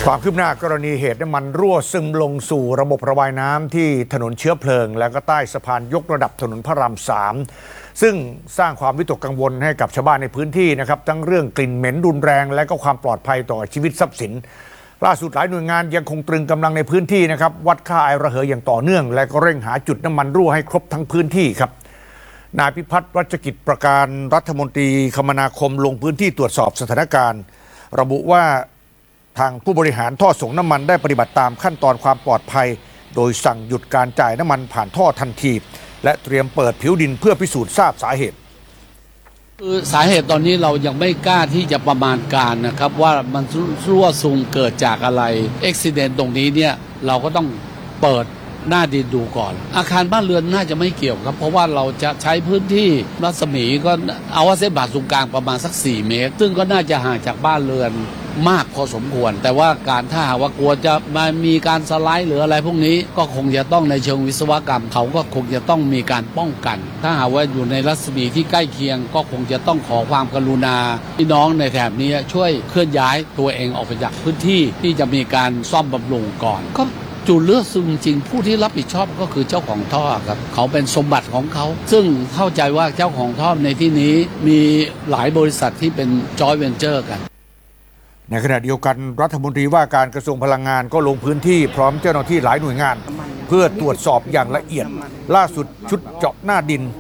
ความคืบหน้ากรณีเหตุน้ำมันรั่วซึมลงสู่ระบบระบายน้ำที่ถนนเชื้อเพลิงและก็ใต้สะพานยกระดับถนนพระราม3ซึ่งสร้างความวิตกกังวลให้กับชาวบ้านในพื้นที่นะครับทั้งเรื่องกลิ่นเหม็นรุนแรงและก็ความปลอดภัยต่อชีวิตทรัพย์สินล่าสุดหลายหน่วยงานยังคงตรึงกำลังในพื้นที่นะครับวัดค่าไอระเหยอย่างต่อเนื่องและก็เร่งหาจุดน้ำมันรั่วให้ครบทั้งพื้นที่ครับนายพิพัฒน์รัชกิจประการรัฐมนตรีคมนาคมลงพื้นที่ตรวจสอบสถานการณ์ระบุว่าทางผู้บริหารท่อส่งน้ำมันได้ปฏิบัติตามขั้นตอนความปลอดภัยโดยสั่งหยุดการจ่ายน้ำมันผ่านท่อทันทีและเตรียมเปิดผิวดินเพื่อพิสูจน์ทราบสาเหตุคือสาเหตุตอนนี้เรายังไม่กล้าที่จะประมาณการนะครับว่ามันรั่วซึมเกิดจากอะไรอุบัติเหตุตรงนี้เนี่ยเราก็ต้องเปิดหน้าดินดูก่อนอาคารบ้านเรือนน่าจะไม่เกี่ยวครับเพราะว่าเราจะใช้พื้นที่รัศมีก็เอาว่าเส้นผ่านศูนย์กลางประมาณสัก4 เมตรซึ่งก็น่าจะห่างจากบ้านเรือนมากพอสมควรแต่ว่าการถ้าหากว่ากลัวจะมามีการสไลด์หรืออะไรพวกนี้ก็คงจะต้องในเชิงวิศวกรรมเขาก็คงจะต้องมีการป้องกันถ้าหากว่าอยู่ในรัศมีที่ใกล้เคียงก็คงจะต้องขอความกรุณาพี่น้องในแถบนี้ช่วยเคลื่อนย้ายตัวเองออกไปจากพื้นที่ที่จะมีการซ่อมบำรุงก่อนก็จุดเลือดซึมจริงผู้ที่รับผิดชอบก็คือเจ้าของท่อครับเขาเป็นสมบัติของเขาซึ่งเข้าใจว่าเจ้าของท่อในที่นี้มีหลายบริษัทที่เป็นจอยเวนเจอร์กันในขณะเดียวกันรัฐมนตรีว่าการกระทรวงพลังงานก็ลงพื้นที่พร้อมเจ้าหน้าที่หลายหน่วยงานเพื่อตรวจสอบอย่างละเอียดล่าสุดชุดเจาะหน้าดิน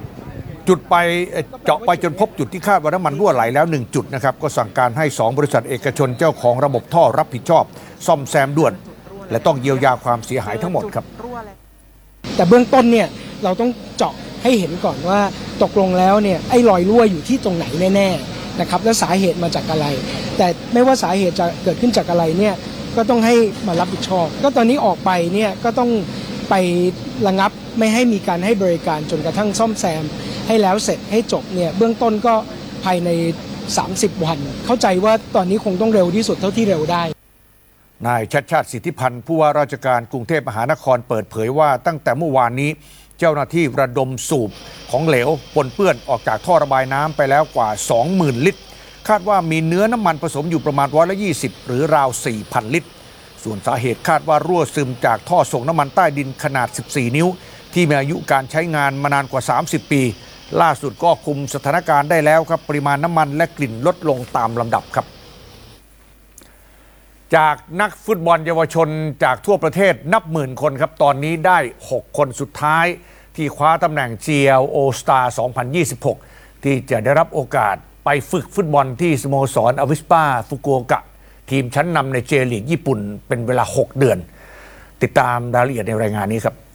เจาะไปจนพบจุดที่คาดว่าน้ำมันรั่วไหลแล้ว1 จุดนะครับก็สั่งการให้2 บริษัทเอกชนเจ้าของระบบท่อรับผิดชอบซ่อมแซมด่วนและต้องเยียวยาความเสียหายทั้งหมดครับแต่เบื้องต้นเนี่ยเราต้องเจาะให้เห็นก่อนว่าตกลงแล้วเนี่ยไอ้รอยรั่วอยู่ที่ตรงไหนแน่ๆนะครับและสาเหตุมาจากอะไรแต่ไม่ว่าสาเหตุจะเกิดขึ้นจากอะไรเนี่ยก็ต้องให้มารับผิดชอบก็ตอนนี้ออกไปเนี่ยก็ต้องไประงับไม่ให้มีการให้บริการจนกระทั่งซ่อมแซมให้แล้วเสร็จให้จบเนี่ยเบื้องต้นก็ภายใน30 วันเข้าใจว่าตอนนี้คงต้องเร็วที่สุดเท่าที่เร็วได้นายชัชชาติสิทธิพันธ์ผู้ว่าราชการกรุงเทพมหานครเปิดเผยว่าตั้งแต่เมื่อวานนี้เจ้าหน้าที่ระดมสูบของเหลวปนเปื้อนออกจากท่อระบายน้ำไปแล้วกว่า 20,000 ลิตรคาดว่ามีเนื้อน้ำมันผสมอยู่ประมาณ120หรือราว 4,000 ลิตรส่วนสาเหตุคาดว่ารั่วซึมจากท่อส่งน้ำมันใต้ดินขนาด14 นิ้วที่มีอายุการใช้งานมานานกว่า30 ปีล่าสุดก็คุมสถานการณ์ได้แล้วครับปริมาณน้ำมันและกลิ่นลดลงตามลำดับครับจากนักฟุตบอลเยาวชนจากทั่วประเทศนับหมื่นคนครับตอนนี้ได้6 คนสุดท้ายที่คว้าตำแหน่ง GLO Star 2026 ที่จะได้รับโอกาสไปฝึกฟุตบอลที่สโมสรอวิสปาฟุกุโอกะทีมชั้นนำในเจลีกญี่ปุ่นเป็นเวลา6 เดือนติดตามรายละเอียดในรายงานนี้ครับ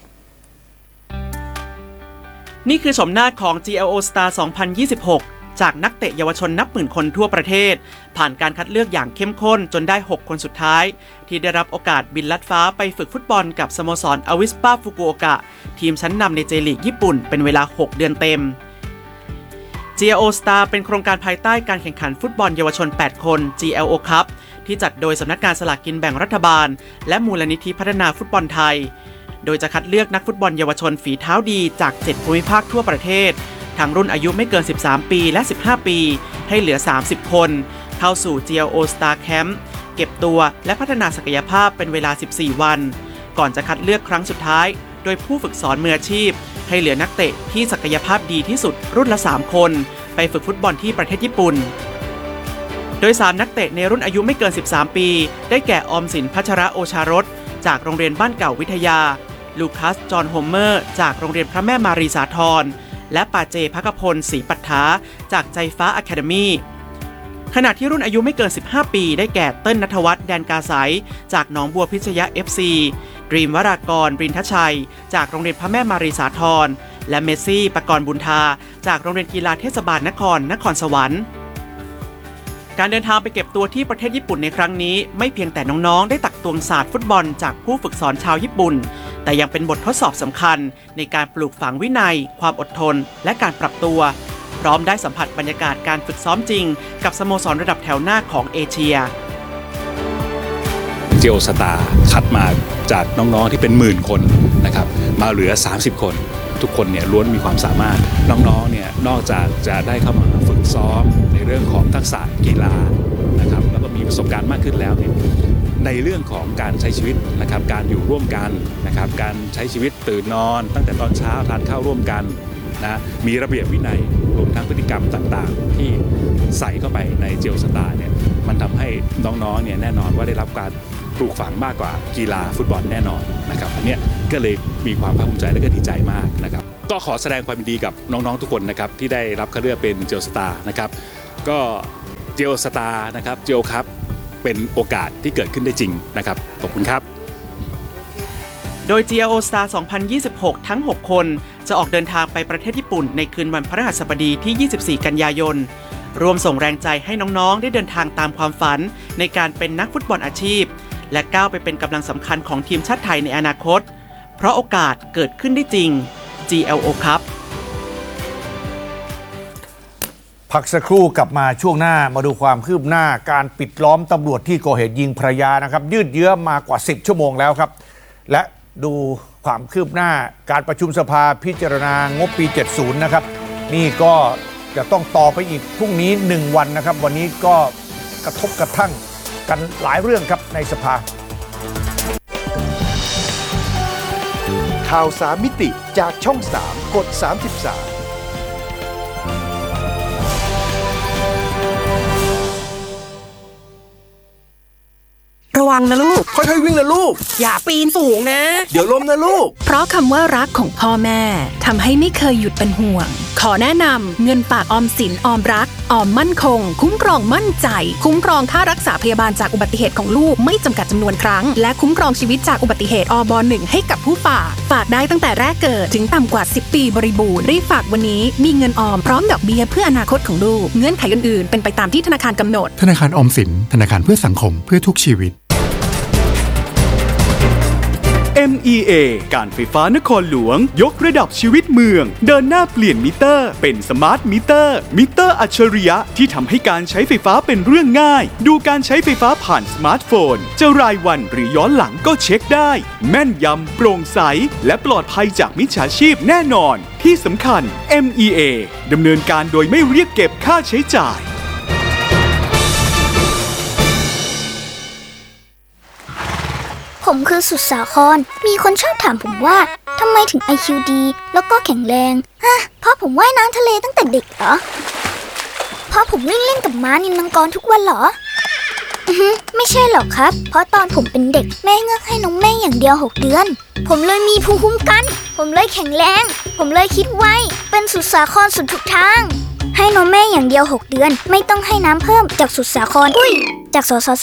นี่คือชมหน้าของ GLO Star 2026จากนักเตะเยาวชนนับหมื่นคนทั่วประเทศผ่านการคัดเลือกอย่างเข้มข้นจนได้6 คนสุดท้ายที่ได้รับโอกาสบินลัดฟ้าไปฝึกฟุตบอลกับสโมสรอวิสปาฟุกุโอกะทีมชั้นนำในเจลีกญี่ปุ่นเป็นเวลา6 เดือนเต็ม GLO Star เป็นโครงการภายใต้การแข่งขันฟุตบอลเยาวชน8 คน GLO Cup ที่จัดโดยสำนักงานสลากกินแบ่งรัฐบาลและมูลนิธิพัฒนาฟุตบอลไทยโดยจะคัดเลือกนักฟุตบอลเยาวชนฝีเท้าดีจาก7 ภูมิภาคทั่วประเทศทั้งรุ่นอายุไม่เกิน13 ปีและ15 ปีให้เหลือ30 คนเข้าสู่ GLO Star Camp เก็บตัวและพัฒนาศักยภาพเป็นเวลา14 วันก่อนจะคัดเลือกครั้งสุดท้ายโดยผู้ฝึกสอนมืออาชีพให้เหลือนักเตะที่ศักยภาพดีที่สุดรุ่นละ3 คนไปฝึกฟุตบอลที่ประเทศญี่ปุ่นโดย3 นักเตะในรุ่นอายุไม่เกิน13 ปีได้แก่ออมสินพัชระโอชารสจากโรงเรียนบ้านเก่าวิทยาลูคัสจอห์นโฮมเมอร์จากโรงเรียนพระแม่มารีสาธรและปาเจภคพลศรีปัฏฐาจากใจฟ้าอะคาเดมี่ขณะที่รุ่นอายุไม่เกิน15 ปีได้แก่เติ้ลณัฐวัฒน์แดนกาไสจากหนองบัวพิชยะ FC ดรีมวรากรบรินทชัยจากโรงเรียนพระแม่มารีสาธรและเมสซี่ปกรณ์บุญทาจากโรงเรียนกีฬาเทศบาลนครสวรรค์การเดินทางไปเก็บตัวที่ประเทศญี่ปุ่นในครั้งนี้ไม่เพียงแต่น้องๆได้ตักตวงศาสตร์ฟุตบอลจากผู้ฝึกสอนชาวญี่ปุ่นแต่ยังเป็นบททดสอบสำคัญในการปลูกฝังวินัยความอดทนและการปรับตัวพร้อมได้สัมผัสบรรยากาศการฝึกซ้อมจริงกับสโมสรระดับแถวหน้าของเอเชีย GLO Star คัดมาจากน้องๆที่เป็นหมื่นคนนะครับมาเหลือ30 คนทุกคนเนี่ยล้วนมีความสามารถน้องๆเนี่ยนอกจากจะได้เข้ามาฝึกซ้อมในเรื่องของทักษะกีฬานะครับแล้วก็มีประสบการณ์มากขึ้นแล้วเนี่ยในเรื่องของการใช้ชีวิตนะครับการอยู่ร่วมกันนะครับการใช้ชีวิตตื่นนอนตั้งแต่ตอนเช้าทานข้าวร่วมกันนะมีระเบียบวินัยรวมทั้งพฤติกรรมต่างๆที่ใส่เข้าไปในเจลสตาร์เนี่ยมันทำให้น้องๆเนี่ยแน่นอนว่าได้รับการปลูกฝังมากกว่ากีฬาฟุตบอลแน่นอนนะครับอันนี้ก็เลยมีความภาคภูมิใจและก็ดีใจมากนะครับก็ขอแสดงความยินดีกับน้องๆทุกคนนะครับที่ได้รับคัดเลือกเป็นเจลสตาร์นะครับก็เจลสตาร์นะครับเจลครับเป็นโอกาสที่เกิดขึ้นได้จริงนะครับขอบคุณครับโดย GLO Star 2026 ทั้ง 6 คนจะออกเดินทางไปประเทศญี่ปุ่นในคืนวันพฤหัสบดีที่ 24 กันยายนรวมส่งแรงใจให้น้องๆได้เดินทางตามความฝันในการเป็นนักฟุตบอลอาชีพและก้าวไปเป็นกำลังสำคัญของทีมชาติไทยในอนาคตเพราะโอกาสเกิดขึ้นได้จริง GLO ครับพักสักครู่กลับมาช่วงหน้ามาดูความคืบหน้าการปิดล้อมตำรวจที่ก่อเหตุยิงภรรยานะครับยืดเยื้อมากว่า10ชั่วโมงแล้วครับและดูความคืบหน้าการประชุมสภาพิจารณางบปี 70 นะครับนี่ก็จะต้องต่อไปอีกพรุ่งนี้1วันนะครับวันนี้ก็กระทบกระทั่งกันหลายเรื่องครับในสภาข่าว3มิติจากช่อง3กด33 ระวังนะลูกค่อยๆวิ่งนะลูกอย่าปีนสูงนะเดี๋ยวล้มนะลูกเพราะคำว่ารักของพ่อแม่ทำให้ไม่เคยหยุดเป็นห่วงขอแนะนำเงินฝากออมสินออมรักออมมั่นคงคุ้มครองมั่นใจคุ้มครองค่ารักษาพยาบาลจากอุบัติเหตุของลูกไม่จำกัดจำนวนครั้งและคุ้มครองชีวิตจากอุบัติเหตุอบ.1 ให้กับผู้ฝากได้ตั้งแต่แรกเกิดถึงต่ำกว่า10ปีบริบูรณ์รีบฝากวันนี้มีเงินออมพร้อมดอกเบี้ยเพื่ออนาคตของลูกเงื่อนไขอื่นๆเป็นไปตามที่ธนาคารกำหนดธนาคารออมสินธนาคารเพื่อสังคมเพื่อทุกชีวิต MEA การไฟฟ้านครหลวงยกระดับชีวิตเมืองเดินหน้าเปลี่ยนมิเตอร์เป็นสมาร์ทมิเตอร์อัจฉริยะที่ทำให้การใช้ไฟฟ้าเป็นเรื่องง่ายดูการใช้ไฟฟ้าผ่านสมาร์ทโฟนจะรายวันหรือย้อนหลังก็เช็คได้แม่นยำโปร่งใสและปลอดภัยจากมิจฉาชีพแน่นอนที่สำคัญ MEA ดำเนินการโดยไม่เรียกเก็บค่าใช้จ่ายผมคือสุดสาครมีคนชอบถามผมว่าทำไมถึง IQ ดีแล้วก็แข็งแรงเพราะผมว่ายน้ำทะเลตั้งแต่เด็กเหรอเพราะผมวิ่งเล่นกับม้านิลมังกรทุกวันเหรอไม่ใช่หรอกครับเพราะตอนผมเป็นเด็กแม่เงือกให้นมแม่อย่างเดียว6 เดือนผมเลยมีภูมิคุ้มกันผมเลยแข็งแรงผมเลยคิดไวเป็นสุดสาครสุดทุกทางให้นมแม่อย่างเดียว6 เดือนไม่ต้องให้น้ำเพิ่มจากสุดสาครจากสสส.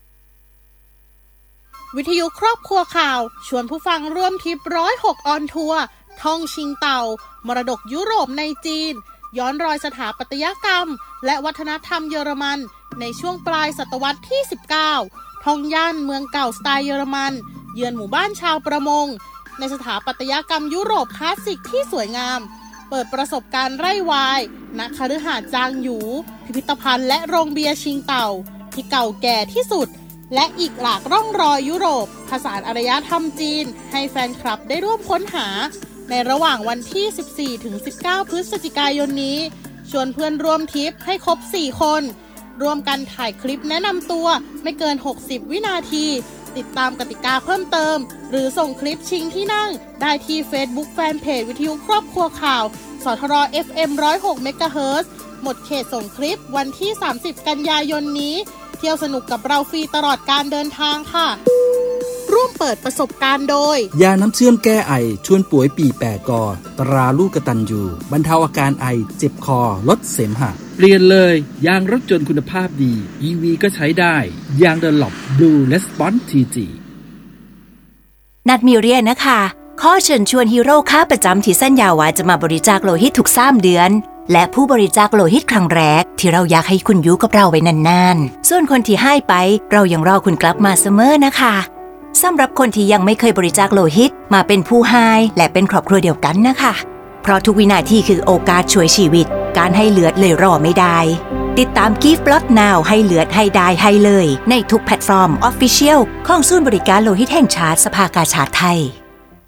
วิทยุครอบครัวข่าวชวนผู้ฟังร่วมทริป106ออนทัวร์ท่องชิงเต่ามรดกยุโรปในจีนย้อนรอยสถาปัตยกรรมและวัฒนธรรมเยอรมันในช่วงปลายศตวรรษที่19ท่องย่านเมืองเก่าสไตล์เยอรมันเยือนหมู่บ้านชาวประมงในสถาปัตยกรรมยุโรปคลาสสิกที่สวยงามเปิดประสบการณ์ไร่วายณคฤหาสน์จางหยูพิพิธภัณฑ์และโรงเบียร์ชิงเต่าที่เก่าแก่ที่สุดและอีกหลากร่องรอยยุโรปผสานอารยธรรมจีนให้แฟนคลับได้ร่วมค้นหาในระหว่างวันที่ 14-19 พฤศจิกายนนี้ชวนเพื่อนร่วมทริปให้ครบ 4 คนร่วมกันถ่ายคลิปแนะนำตัวไม่เกิน 60 วินาทีติดตามกติกาเพิ่มเติมหรือส่งคลิปชิงที่นั่งได้ที่ Facebook Fanpage วิทยุครอบครัวข่าวสทร FM 106 เมกะเฮิรตซ์หมดเขตส่งคลิปวันที่ 30 กันยายนนี้เที่ยวสนุกกับเราฟรีตลอดการเดินทางค่ะร่วมเปิดประสบการณ์โดยยาน้ำเชื่อมแก้ไอชวนป่วยปีแปะกอตราลูกกตัญญูบรรเทาอาการไอเจ็บคอลดเสมหะเปลี่ยนเลยยางรถยนต์คุณภาพดี EV ก็ใช้ได้ยางเดอะล็อป Blue Response TG นัดมีเรียนนะคะข้อเชิญชวนฮีโร่ค่าประจำที่สัญญาว่าจะมาบริจาคโลหิตทุก3 เดือนและผู้บริจาคโลหิตครั้งแรกที่เราอยากให้คุณอยู่กับเราไว้นานๆส่วนคนที่ให้ไปเรายังรอคุณกลับมาเสมอนะคะสำหรับคนที่ยังไม่เคยบริจาคโลหิตมาเป็นผู้ให้และเป็นครอบครัวเดียวกันนะคะเพราะทุกวินาทีคือโอกาสช่วยชีวิตการให้เลือดเลยรอไม่ได้ติดตาม Give Blood Now ให้เลือดให้ได้ให้เลยในทุกแพลตฟอร์ม Official ของศูนย์บริการโลหิตแห่งชาติสภากาชาดไทย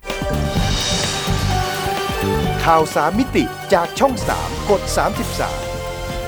ข่าว3มิติจากช่อง3กด33